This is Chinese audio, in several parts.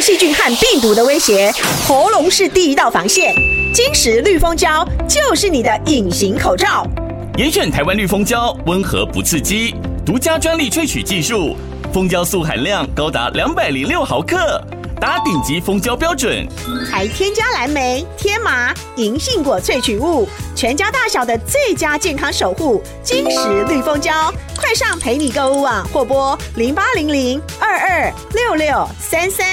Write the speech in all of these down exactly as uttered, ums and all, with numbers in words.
细菌和病毒的威胁，喉咙是第一道防线。金石绿蜂胶就是你的隐形口罩。 严选台湾绿蜂胶，温和不刺激，独家专利萃取技术，蜂胶素含量高达两百零六毫克，达顶级蜂胶标准， 还添加蓝莓、天麻、银杏果萃取物，全家大小的最佳健康守护。金石绿蜂胶，快上陪你购物网或拨零八零零二二六六三三。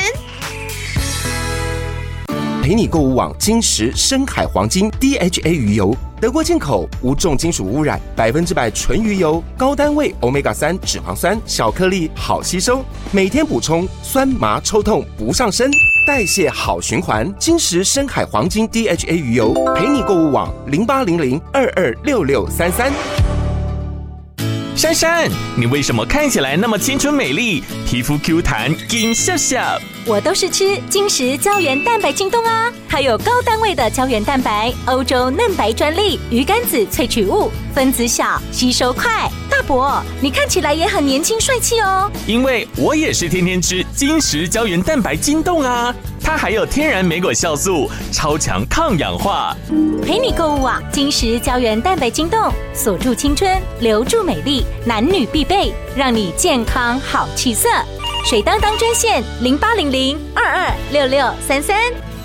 陪你购物网金石深海黄金 D H A 鱼油，德国进口，无重金属污染，百分之百纯鱼油，高单位 欧米伽三 脂肪酸，小颗粒好吸收，每天补充，酸麻抽痛不上身，代谢好循环。金石深海黄金 D H A 鱼油，陪你购物网零八零零二二六六三三。 珊珊，你为什么看起来那么青春美丽，皮肤 Q 弹，金笑笑？ 我都是吃金石胶原蛋白晶冻啊，还有高单位的胶原蛋白，欧洲嫩白专利，鱼肝子萃取物，分子小，吸收快。大伯，你看起来也很年轻帅气哦。 因为我也是天天吃金石胶原蛋白晶冻啊，它还有天然莓果酵素，超强抗氧化。 陪你购物网金石胶原蛋白晶冻，锁住青春，留住美丽，男女必备，让你健康好气色。水当当专线零八零零二二六六三三。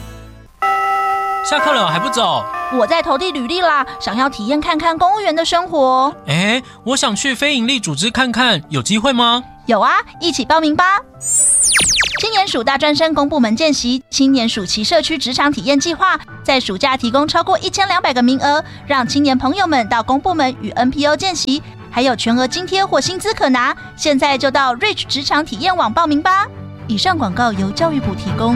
下课了还不走？ 我在投递履历啦，想要体验看看公务员的生活。 哎，我想去非营利组织看看，有机会吗？ 有啊，一起报名吧。青年署大专生公部门见习，青年暑期社区职场体验计划，在暑假提供超过一千两百个名额，让青年朋友们到公部门与 N P O 见习，还有全额津贴或薪资可拿。现在就到 Reach 职场体验网报名吧。以上广告由教育部提供。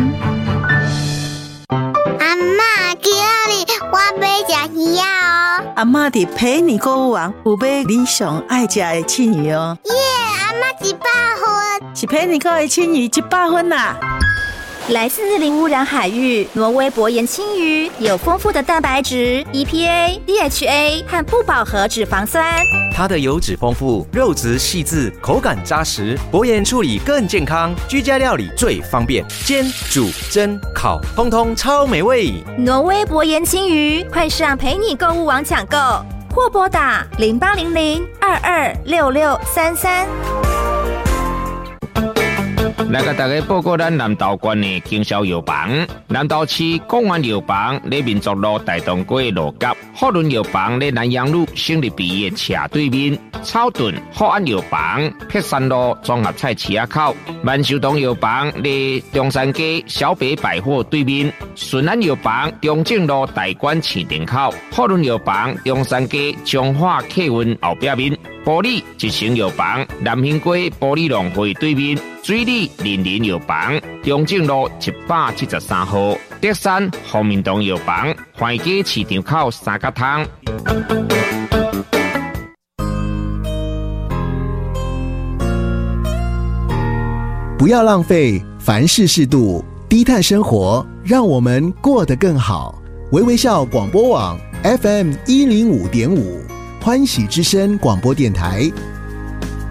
阿嬷，今日我要吃鱼哦。 阿嬷伫陪你购物网有买你上爱吃的青鱼哦。 耶，阿嬷一百分， 是陪你购的青鱼一百分啦。 来自零污染海域，挪威薄盐青鱼有丰富的蛋白质、E P A、D H A 和不饱和脂肪酸。 它的油脂丰富，肉质细致，口感扎实，薄盐处理更健康，居家料理最方便，煎、煮、蒸、烤，通通超美味。 挪威薄盐青鱼，快上陪你购物网抢购，或拨打零八零零二二六六三三。 来甲大家报告咱南投县的经销药房。南投市公园药房在民族路大东街路角，福伦药房在南阳路胜利鼻的斜对面，草屯福安药房碧山路综合菜市口，万寿堂药房在中山街小北百货对面，顺安药房中正路大馆市场口，福伦药房中山街中华客运后壁面。玻璃一成药房南兴街玻璃农会对面，水里林林药房中正路一百七十三号，德山福民堂药房环街市场口三角汤。 不要浪费，凡事适度，低碳生活，让我们过得更好。微微笑广播网 F M 一零五点五。欢喜之声广播电台